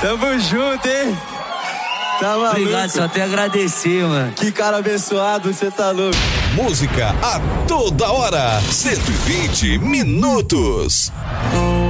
Tamo junto, hein? Tá maluco? Obrigado, só tenho a agradecer, mano. Que cara abençoado, você tá louco. Música a toda hora. 120 minutos.